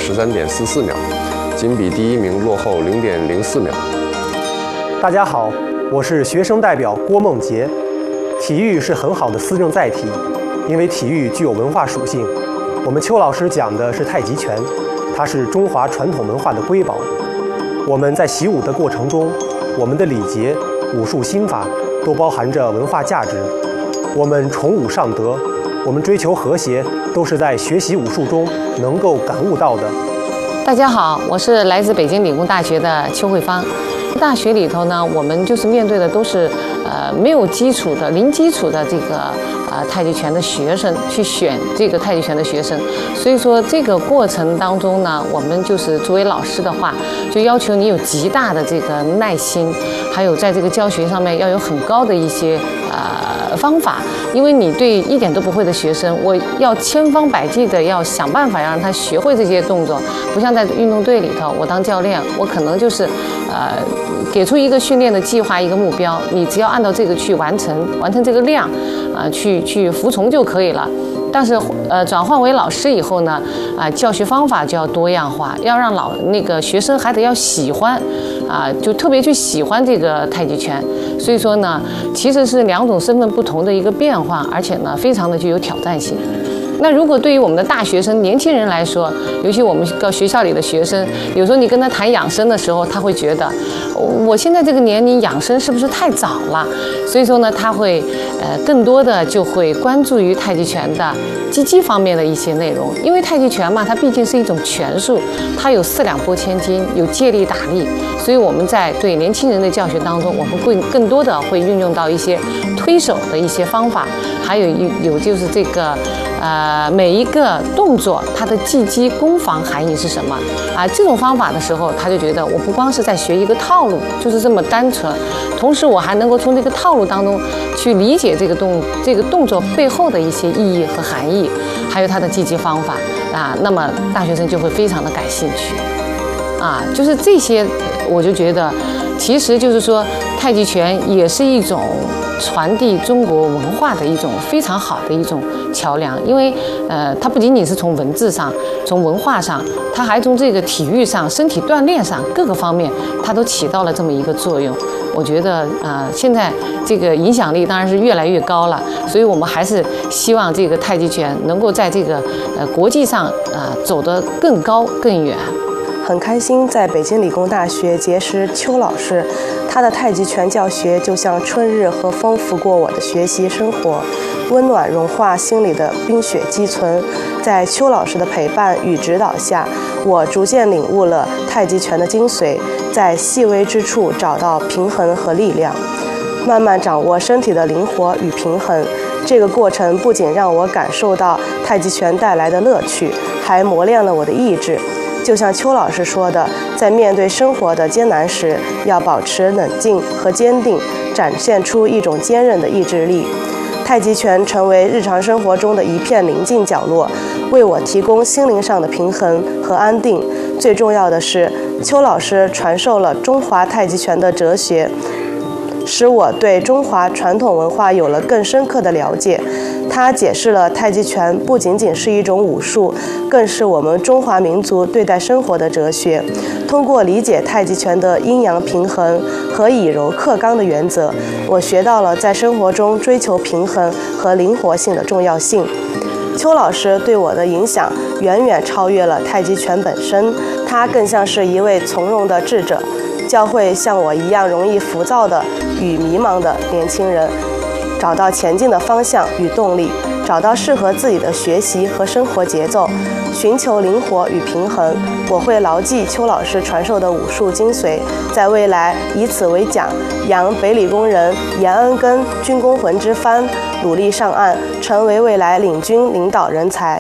13.44秒，仅比第一名落后0.04秒。 大家好，我是学生代表郭梦洁。体育是很好的思政载体，因为体育具有文化属性。我们邱老师讲的是太极拳，它是中华传统文化的瑰宝。我们在习武的过程中，我们的礼节、武术心法都包含着文化价值。我们崇武尚德，我们追求和谐，都是在学习武术中能够感悟到的。 大家好，我是来自北京理工大学的邱慧芳。大学里头呢，我们就是面对的都是没有基础的、零基础的这个太极拳的学生，去选这个太极拳的学生。所以说这个过程当中呢，我们就是作为老师的话，就要求你有极大的这个耐心，还有在这个教学上面要有很高的一些方法。因为你对一点都不会的学生，我要千方百计的要想办法让他学会这些动作。不像在运动队里头，我当教练，我可能就是给出一个训练的计划、一个目标，你只要按照这个去完成这个量，去服从就可以了。但是转换为老师以后呢，教学方法就要多样化，要让那个学生还得要喜欢，就特别去喜欢这个太极拳。所以说呢，其实是两种身份不同的一个变化，而且呢，非常的具有挑战性。那如果对于我们的大学生、年轻人来说，尤其我们学校里的学生，有时候你跟他谈养生的时候，他会觉得，我现在这个年龄养生是不是太早了？所以说呢，他会更多的就会关注于太极拳的击击方面的一些内容，因为太极拳嘛，它毕竟是一种拳术，它有四两拨千斤，有借力打力，所以我们在对年轻人的教学当中，我们会更多的会运用到一些推手的一些方法，还有就是这个每一个动作它的技击攻防含义是什么这种方法的时候，他就觉得我不光是在学一个套路，就是这么单纯，同时我还能够从这个套路当中去理解这个动作背后的一些意义和含义，还有它的技击方法那么大学生就会非常的感兴趣就是这些，我就觉得其实就是说太极拳也是一种传递中国文化的一种非常好的一种桥梁，因为它不仅仅是从文字上、从文化上，它还从这个体育上、身体锻炼上各个方面，它都起到了这么一个作用。我觉得现在这个影响力当然是越来越高了，所以我们还是希望这个太极拳能够在这个国际上走得更高更远。 很开心在北京理工大学结识邱老师，他的太极拳教学就像春日和风拂过我的学习生活，温暖融化心里的冰雪积存。在邱老师的陪伴与指导下，我逐渐领悟了太极拳的精髓，在细微之处找到平衡和力量，慢慢掌握身体的灵活与平衡。这个过程不仅让我感受到太极拳带来的乐趣，还磨练了我的意志。就像邱老师说的，在面对生活的艰难时，要保持冷静和坚定，展现出一种坚韧的意志力。太极拳成为日常生活中的一片宁静角落，为我提供心灵上的平衡和安定。最重要的是，邱老师传授了中华太极拳的哲学，使我对中华传统文化有了更深刻的了解。他解释了太极拳不仅仅是一种武术，更是我们中华民族对待生活的哲学。通过理解太极拳的阴阳平衡和以柔克刚的原则，我学到了在生活中追求平衡和灵活性的重要性。邱老师对我的影响远远超越了太极拳本身，他更像是一位从容的智者，教会像我一样容易浮躁的与迷茫的年轻人找到前进的方向与动力，找到适合自己的学习和生活节奏，寻求灵活与平衡。我会牢记邱老师传授的武术精髓，在未来以此为奖，扬北理工人严恩根军功魂之帆，努力上岸，成为未来领军领导人才。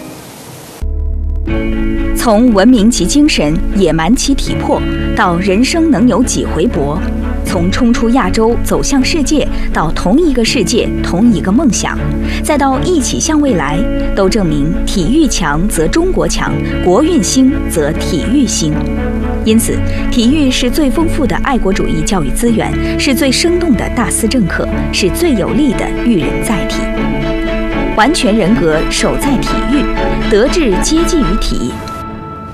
从文明及精神、野蛮其体魄，到人生能有几回搏；从冲出亚洲走向世界，到同一个世界同一个梦想，再到一起向未来，都证明体育强则中国强，国运兴则体育兴。因此，体育是最丰富的爱国主义教育资源，是最生动的大思政课，是最有力的育人载体。完全人格守在体育，德智皆济于体，